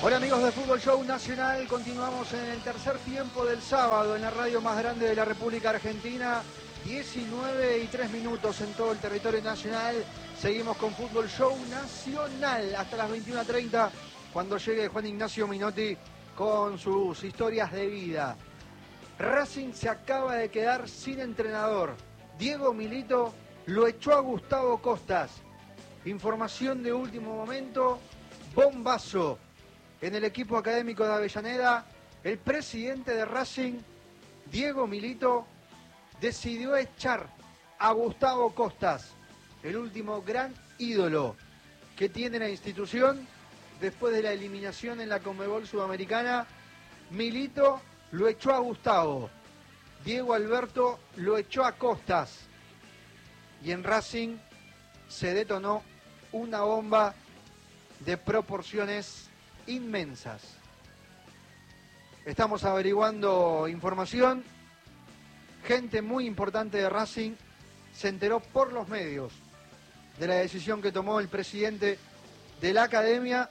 Hola amigos de Fútbol Show Nacional, continuamos en el tercer tiempo del sábado en la radio más grande de la República Argentina, 19:03 en todo el territorio nacional. Seguimos con Fútbol Show Nacional hasta las 21:30 cuando llegue Juan Ignacio Minotti con sus historias de vida. Racing se acaba de quedar sin entrenador. Diego Milito lo echó a Gustavo Costas. Información de último momento, bombazo. En el equipo académico de Avellaneda, el presidente de Racing, Diego Milito, decidió echar a Gustavo Costas, el último gran ídolo que tiene la institución después de la eliminación en la Conmebol Sudamericana. Milito lo echó a Gustavo, Diego Alberto lo echó a Costas y en Racing se detonó una bomba de proporciones inmensas. Estamos averiguando información. Gente muy importante de Racing se enteró por los medios de la decisión que tomó el presidente de la academia.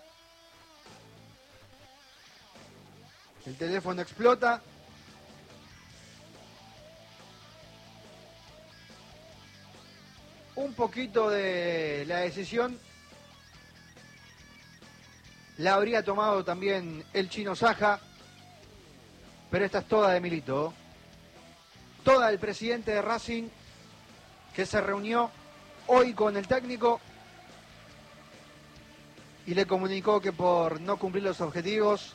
El teléfono explota. Un poquito de la decisión la habría tomado también el Chino Saja, pero esta es toda de Milito. Toda del presidente de Racing, que se reunió hoy con el técnico y le comunicó que por no cumplir los objetivos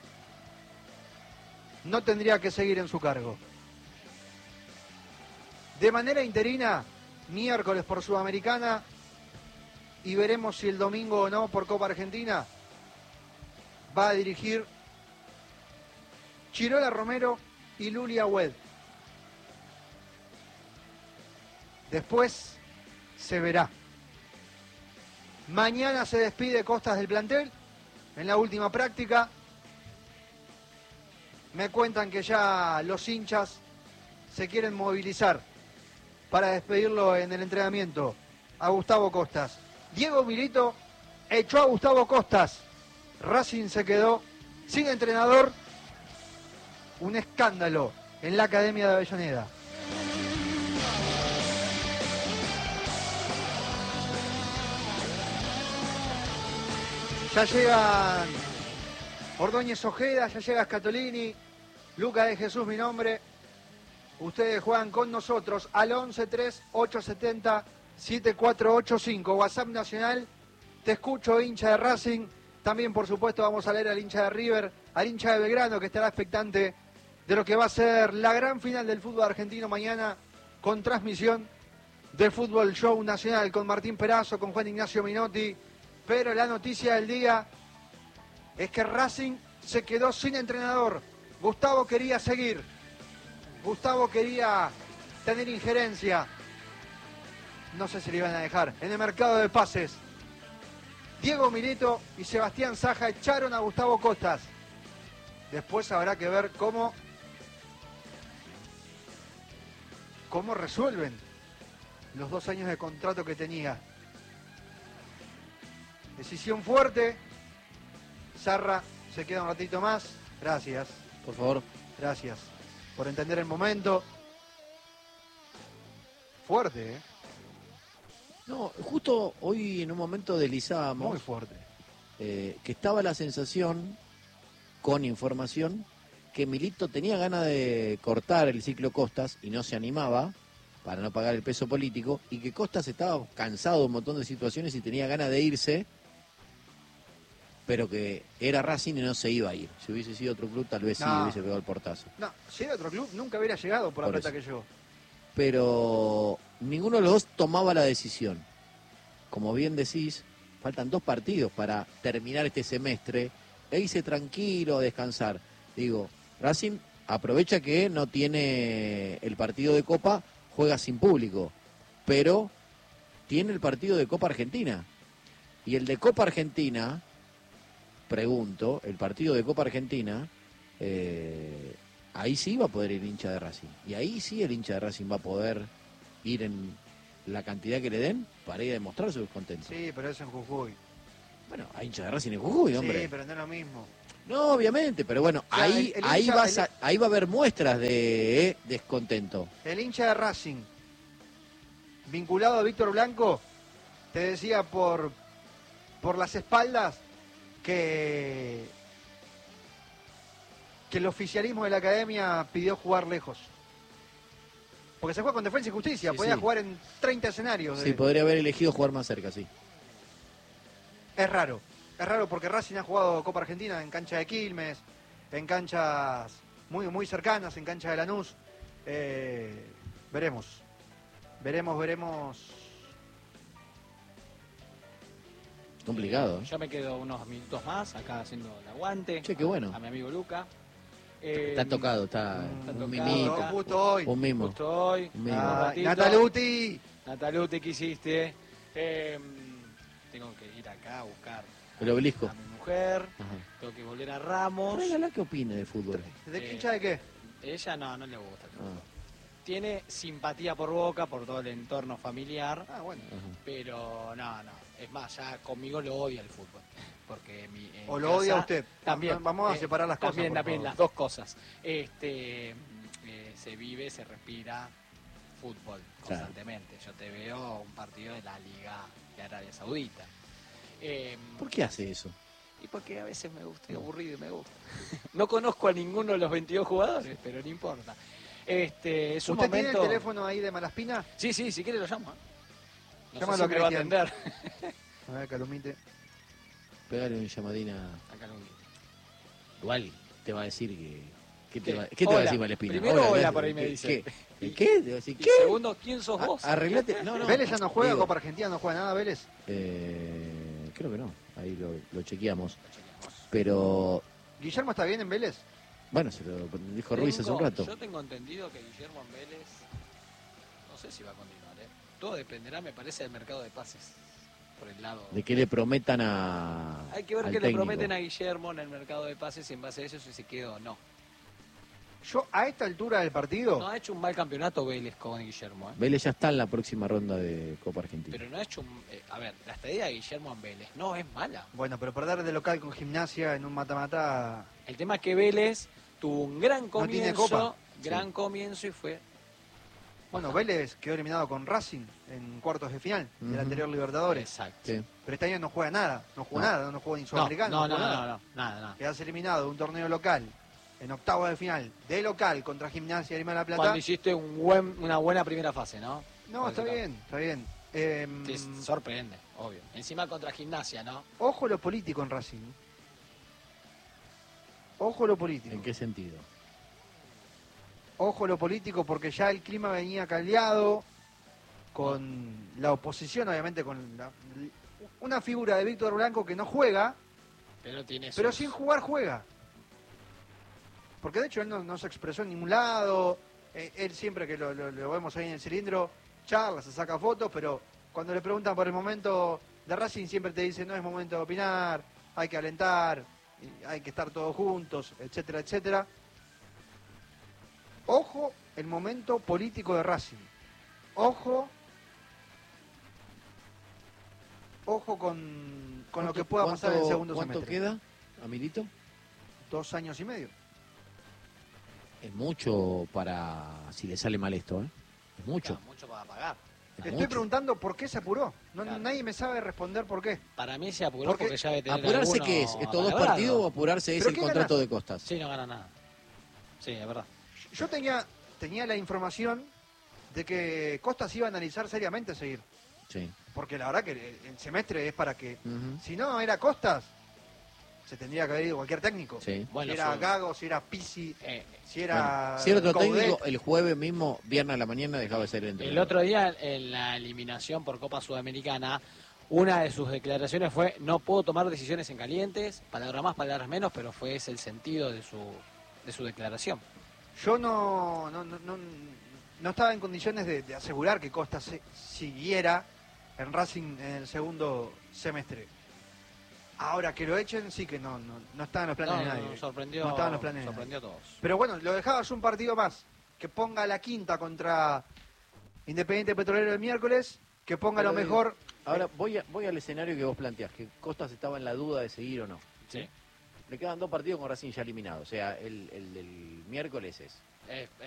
no tendría que seguir en su cargo. De manera interina, miércoles por Sudamericana, y veremos si el domingo o no por Copa Argentina, va a dirigir Chirola Romero y Luli Agüed. Después se verá. Mañana se despide Costas del plantel en la última práctica. Me cuentan que ya los hinchas se quieren movilizar para despedirlo en el entrenamiento a Gustavo Costas. Diego Milito echó a Gustavo Costas. Racing se quedó sin entrenador. Un escándalo en la Academia de Avellaneda. Ya llegan Ordóñez Ojeda, ya llega Scatolini, Luca de Jesús mi nombre. Ustedes juegan con nosotros al 11-3-870-7485. WhatsApp nacional. Te escucho, hincha de Racing. También, por supuesto, vamos a leer al hincha de River, al hincha de Belgrano, que estará expectante de lo que va a ser la gran final del fútbol argentino mañana, con transmisión de Fútbol Show Nacional, con Martín Perazo, con Juan Ignacio Minotti. Pero la noticia del día es que Racing se quedó sin entrenador. Gustavo quería seguir. Gustavo quería tener injerencia. No sé si le iban a dejar en el mercado de pases. Diego Milito y Sebastián Saja echaron a Gustavo Costas. Después habrá que ver cómo resuelven los 2 años de contrato que tenía. Decisión fuerte. Sarra se queda un ratito más. Gracias. Por favor. Gracias por entender el momento. Fuerte, ¿eh? No, justo hoy en un momento deslizábamos. Muy fuerte. Que estaba la sensación, con información, que Milito tenía ganas de cortar el ciclo Costas y no se animaba para no pagar el peso político, y que Costas estaba cansado de un montón de situaciones y tenía ganas de irse, pero que era Racing y no se iba a ir. Si hubiese sido otro club, tal vez sí hubiese pegado el portazo. No, si era otro club, nunca hubiera llegado por la plata que llegó. Pero ninguno de los dos tomaba la decisión. Como bien decís, faltan 2 partidos para terminar este semestre e irse tranquilo a descansar. Digo, Racing aprovecha que no tiene el partido de Copa, juega sin público, pero tiene el partido de Copa Argentina. Y el de Copa Argentina, pregunto, el partido de Copa Argentina, ahí sí va a poder ir el hincha de Racing. Y ahí sí el hincha de Racing va a poder ir en la cantidad que le den para ir a demostrar su descontento. Sí, pero es en Jujuy. Bueno, hay hinchas de Racing en Jujuy, hombre. Sí, pero no es lo mismo. No, obviamente, pero bueno, O sea, ahí va a haber muestras de descontento. El hincha de Racing, vinculado a Víctor Blanco, te decía por las espaldas que el oficialismo de la academia pidió jugar lejos. Porque se juega con Defensa y Justicia, Sí, podía sí. jugar en 30 escenarios. Sí, podría haber elegido jugar más cerca, sí. Es raro porque Racing ha jugado Copa Argentina en cancha de Quilmes, en canchas muy, muy cercanas, en cancha de Lanús. Veremos. Complicado, ¿eh? Yo me quedo unos minutos más acá haciendo el aguante. Che, qué bueno. A mi amigo Luca. Está tocado, está Está un tocado. mimito, Justo hoy. un mimo. Justo hoy. Un mimo. un Ay, ratito. Nataluti. Nataluti, ¿qué hiciste? Tengo que ir acá a buscar El obelisco. a mi mujer. Ajá. Tengo que volver a Ramos. Tráigala, ¿qué opina de fútbol? ¿De qué hincha de qué? Ella no le gusta. Ah, Tiene simpatía por Boca, por todo el entorno familiar, Ah, bueno. ajá. pero no. Es más, ya conmigo lo odia el fútbol. Porque en O lo casa odia usted. También. Vamos a separar las cosas. También, por también, favor. las dos cosas. Se vive, se respira fútbol Claro. constantemente. Yo te veo un partido de la Liga de Arabia Saudita. ¿Por qué hace eso? Y porque a veces me gusta, estoy aburrido y me gusta. No conozco a ninguno de los 22 jugadores, pero no importa. Es un ¿Usted momento... tiene el teléfono ahí de Malaspina? Sí, si quiere lo llamo. No Llámalo sé a si me va a Cristian. atender. A ver, Calumite. Pegale un llamadín a... Acá lo vi. Igual te va a decir que... ¿Qué te ¿Qué? va a Hola. decir Malespina? Primero hola, ¿qué? por ahí me ¿Qué? dice. ¿Qué? ¿El qué? Te va a decir, Y ¿qué? segundo, ¿quién sos vos? Arreglate. No. Vélez ya no juega Digo, Copa Argentina, no juega nada Vélez. Creo que no. Ahí lo chequeamos. Pero, ¿Guillermo está bien en Vélez? bueno, se lo dijo Ruiz hace un rato. Yo tengo entendido que Guillermo en Vélez, no sé si va a continuar, ¿eh? Todo dependerá, me parece, del mercado de pases. Por el lado... De que le prometan a. Hay que ver al qué le técnico. prometen a Guillermo en el mercado de pases y en base a eso si se queda o no. Yo, a esta altura del partido, No ha hecho un mal campeonato Vélez con Guillermo, ¿eh? Vélez ya está en la próxima ronda de Copa Argentina. Pero no ha hecho un... a ver, la estadía de Guillermo en Vélez no es mala. bueno, pero perder de local con Gimnasia en un mata-mata... El tema es que Vélez tuvo un gran No tiene comienzo, copa. gran comienzo y fue... Bueno, Vélez quedó eliminado con Racing en cuartos de final del Ujú. anterior Libertadores. Exacto. Sí. Pero este año no juega nada, no jugó No. nada, no jugó ni Sudamericano, No, jugó nada. nada. Quedas eliminado de un torneo local, en octavos de final, de local contra Gimnasia de Lima de la Plata. Cuando hiciste una buena primera fase, ¿no? No, está bien, está bien. Sí, sorprende, obvio. Encima contra Gimnasia, ¿no? Ojo lo político en Racing. Ojo lo político. ¿En qué sentido? Ojo lo político porque ya el clima venía caldeado con la oposición, obviamente con una figura de Víctor Blanco que no juega, Pero tiene pero sus- sin jugar juega. Porque de hecho él no se expresó en ningún lado, él siempre que lo vemos ahí en el cilindro, charla, se saca fotos, pero cuando le preguntan por el momento de Racing siempre te dice no es momento de opinar, hay que alentar, hay que estar todos juntos, etcétera, etcétera. Ojo el momento político de Racing. Ojo con lo que pueda pasar en el segundo ¿Cuánto semestre. queda, Amilito? 2 años y medio. Es mucho para si le sale mal esto, ¿eh? Es mucho. Claro, mucho para pagar. Es Estoy mucho. preguntando por qué se apuró. Claro. Nadie me sabe responder por qué. Para mí se apuró Porque porque ya debe tener ¿Apurarse alguno qué es? ¿Estos dos apalabrado. partidos o apurarse es ¿Pero el qué contrato ganas? de Costas? Sí, no gana nada. Sí, es verdad. Yo tenía la información de que Costas iba a analizar seriamente seguir. Sí. Porque la verdad que el semestre es para que... Ujú. Si no era Costas, se tendría que haber ido cualquier técnico. Sí. Bueno, si era son- Gago, si era Pizzi, eh, si era... Bueno, si era otro Coudet. técnico, el jueves mismo, viernes a la mañana, dejaba de ser el entrenador. el otro día, en la eliminación por Copa Sudamericana, una de sus declaraciones fue: no puedo tomar decisiones en calientes, palabras más, palabras menos, pero fue ese el sentido de su declaración. Yo no estaba en condiciones de asegurar que Costas siguiera en Racing en el segundo semestre. Ahora que lo echen, sí que no está en los planes de nadie. Sorprendió, No estaba en los planes de sorprendió a todos. Pero bueno, lo dejabas un partido más. Que ponga la quinta contra Independiente Petrolero el miércoles. Que ponga Pero lo mejor Ahora voy al escenario que vos planteás, que Costas estaba en la duda de seguir o no. Sí. Le quedan 2 partidos con Racing ya eliminado, o sea, el del miércoles es.